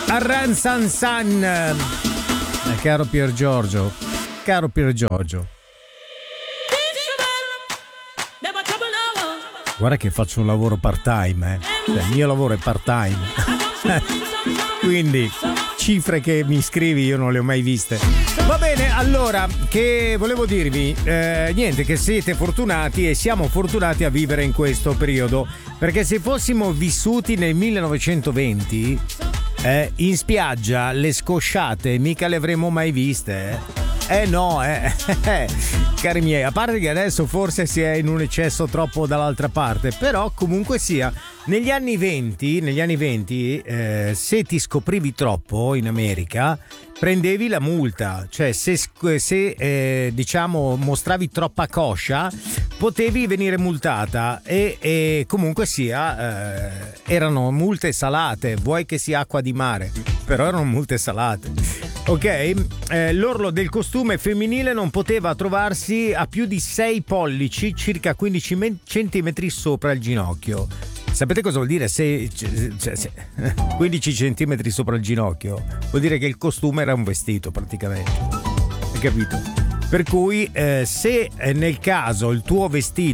Arran San San. Caro Pier Giorgio. Guarda che faccio un lavoro part-time, Cioè, il mio lavoro è part-time. Quindi cifre che mi scrivi io non le ho mai viste. Va bene, allora, che volevo dirvi? Niente, che siete fortunati e siamo fortunati a vivere in questo periodo, perché se fossimo vissuti nel 1920 in spiaggia le scosciate mica le avremmo mai viste, no, cari miei, a parte che adesso forse si è in un eccesso troppo dall'altra parte, però comunque sia, negli anni 20 se ti scoprivi troppo in America prendevi la multa, cioè se diciamo mostravi troppa coscia potevi venire multata e comunque sia erano multe salate, vuoi che sia acqua di mare, però erano multe salate. Ok, l'orlo del costume femminile non poteva trovarsi a più di 6 pollici, circa 15 centimetri sopra il ginocchio. Sapete cosa vuol dire? 15 centimetri sopra il ginocchio vuol dire che il costume era un vestito praticamente. Hai capito? Per cui se nel caso il tuo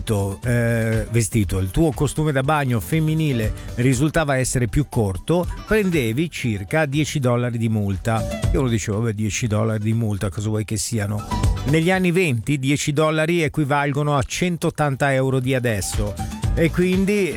il tuo costume da bagno femminile risultava essere più corto, prendevi circa $10 di multa. E uno diceva, vabbè, $10 di multa, cosa vuoi che siano? Negli anni 20 $10 equivalgono a 180 euro di adesso. E quindi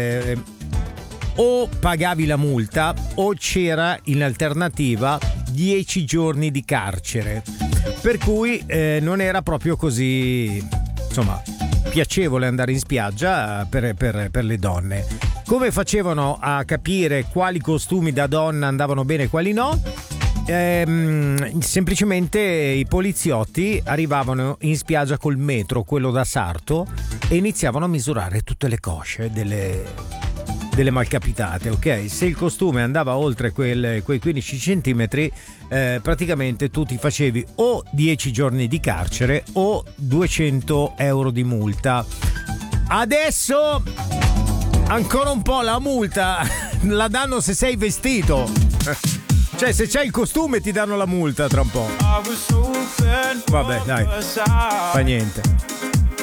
o pagavi la multa o c'era in alternativa 10 giorni di carcere. Per cui non era proprio così, insomma, piacevole andare in spiaggia per le donne. Come facevano a capire quali costumi da donna andavano bene e quali no? Semplicemente i poliziotti arrivavano in spiaggia col metro, quello da Sarto, e iniziavano a misurare tutte le cosce delle malcapitate, ok? Se il costume andava oltre quei 15 centimetri, praticamente tu ti facevi o 10 giorni di carcere o 200 euro di multa. Adesso ancora un po' la multa la danno se sei vestito. Cioè, se c'hai il costume ti danno la multa tra un po'. Vabbè, dai, fa niente.